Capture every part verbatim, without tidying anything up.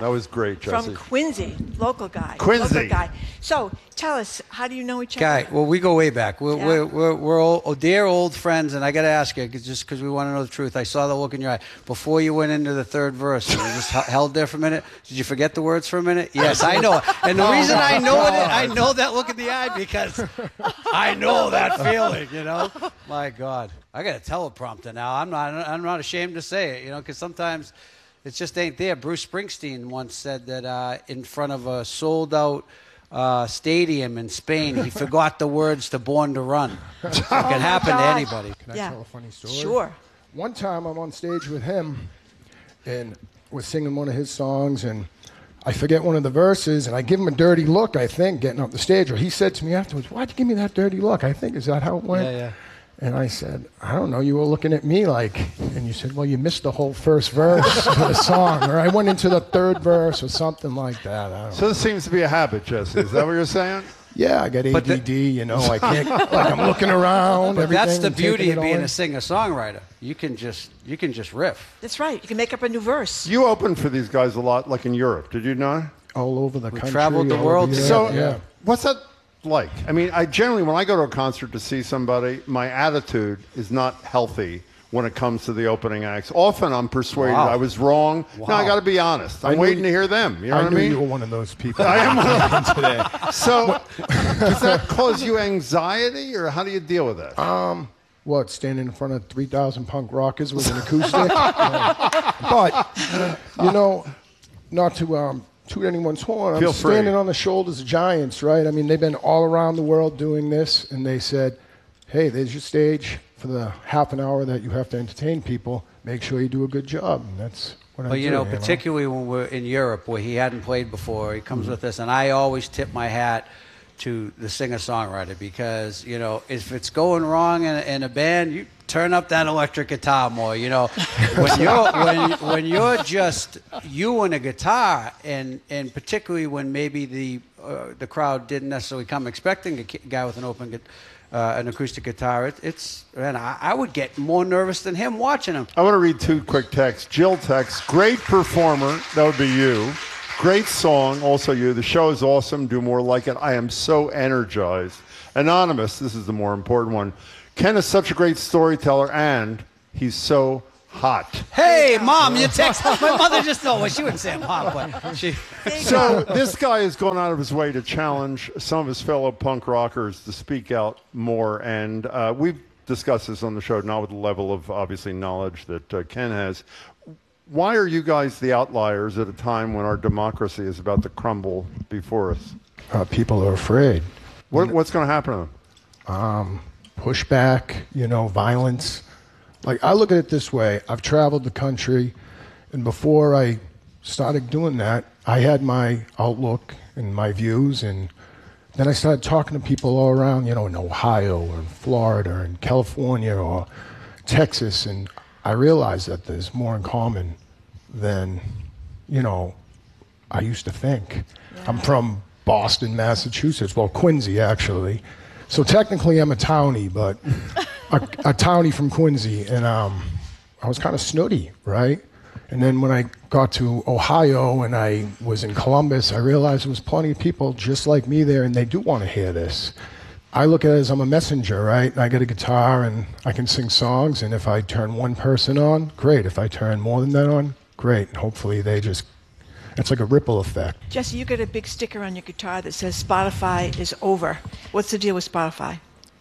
That was great, Jesse. From Quincy, local guy. Quincy. Local guy. So tell us, how do you know each other? Guy, well, we go way back. We're, Yeah. we're, we're, we're old, oh, dear old friends, and I got to ask you, 'cause just because we want to know the truth, I saw the look in your eye. Before you went into the third verse, you just h- held there for a minute. Did you forget the words for a minute? Yes, I know. And the reason I know it, I know that look in the eye because I know that feeling, you know? My God. I got a teleprompter now. I'm not, I'm not ashamed to say it, you know, because sometimes it just ain't there. Bruce Springsteen once said that uh, in front of a sold-out uh, stadium in Spain, he forgot the words to Born to Run. It can happen to God. anybody. Can I Yeah. tell a funny story? Sure. One time I'm on stage with him, and we're singing one of his songs, and I forget one of the verses, and I give him a dirty look, I think, getting up the stage. Or he said to me afterwards, "Why'd you give me that dirty look?" I think, is that how it went? Yeah, yeah. And I said, "I don't know, you were looking at me like," and you said, "Well, you missed the whole first verse of the song," or I went into the third verse or something like that. I don't So this seems to be a habit, Jesse. Is that what you're saying? Yeah, I got A But D the- D, you know, I can't, like I'm looking around, But everything. that's the and taking beauty it of being all a in. singer-songwriter. You can just you can just riff. That's right. You can make up a new verse. You opened for these guys a lot, like in Europe. Did you know? All over the country. traveled the all world over together. So, Europe, yeah. what's that like? I mean, I generally, when I go to a concert to see somebody, my attitude is not healthy when it comes to the opening acts. Often I'm persuaded Wow. I was wrong. No, I Wow. got to be honest. I'm I knew waiting you- to hear them. You know I what I knew mean? you were one of those people. I am one of them today. So, does that cause you anxiety, or how do you deal with that? Um, what, standing in front of three thousand punk rockers with an acoustic? Yeah. But, you know, not to um, toot anyone's horn, Feel I'm free. standing on the shoulders of giants, right? I mean, they've been all around the world doing this, and they said, "Hey, there's your stage for the half an hour that you have to entertain people. Make sure you do a good job." And that's what I But do. you know, particularly when we're in Europe where he hadn't played before, he comes with us, and I always tip my hat to the singer-songwriter because, you know, if it's going wrong in, in a band, you turn up that electric guitar more, you know. When you're, when, when you're just you and a guitar, and, and particularly when maybe the, uh, the crowd didn't necessarily come expecting a ki- guy with an open guitar, Uh, an acoustic guitar, it, it's, and I, I would get more nervous than him watching him. I want to read two quick texts. Jill texts, "Great performer," that would be you. "Great song," also you. "The show is awesome. Do more like it. I am so energized." Anonymous, this is the more important one. "Ken is such a great storyteller, and he's so hot." Hey, Mom, you text. My mother just, no, well, she wouldn't say I'm hot, but she. So this guy has gone out of his way to challenge some of his fellow punk rockers to speak out more, and uh, we've discussed this on the show, not with the level of, obviously, knowledge that uh, Ken has. Why are you guys the outliers at a time when our democracy is about to crumble before us? Uh, people are afraid. What, what's going to happen to them? Um, pushback, you know, violence. Like, I look at it this way. I've traveled the country, and before I started doing that, I had my outlook and my views, and then I started talking to people all around, you know, in Ohio or Florida or in California or Texas, and I realized that there's more in common than, you know, I used to think. Yeah. I'm from Boston, Massachusetts, well, Quincy, actually. So technically I'm a townie, but a, a townie from Quincy, and um, I was kind of snooty, right? And then when I got to Ohio and I was in Columbus, I realized there was plenty of people just like me there, and they do want to hear this. I look at it as I'm a messenger, right? I get a guitar and I can sing songs, and if I turn one person on, great. If I turn more than that on, great. And hopefully they just, it's like a ripple effect. Jesse, you got a big sticker on your guitar that says Spotify is over. What's the deal with Spotify?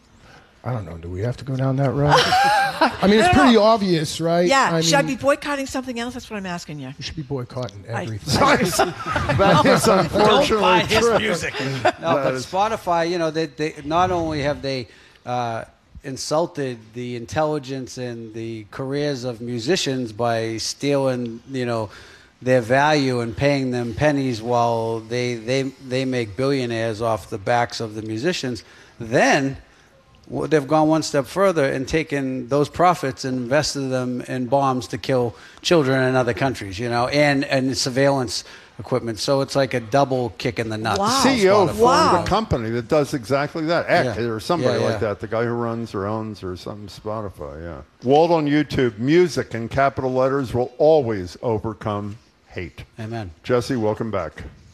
I don't know, do we have to go down that road? I mean, it's pretty obvious, right? Yeah. I Should I mean, be boycotting something else? That's what I'm asking you. we should be boycotting I- everything. That is Don't unfortunately buy his true. music. No, but Spotify, you know, they, they not only have they uh, insulted the intelligence and the careers of musicians by stealing, you know, their value and paying them pennies while they they they make billionaires off the backs of the musicians. Then well, they've gone one step further and taken those profits and invested them in bombs to kill children in other countries, you know, and, and surveillance equipment. So it's like a double kick in the nuts. Wow. The C E O Spotify. formed Wow. a company that does exactly that. Eck, Yeah. or somebody Yeah, yeah. like that. The guy who runs or owns or something, Spotify, yeah. Walt on YouTube, music in capital letters will always overcome hate. Amen. Jesse, welcome back.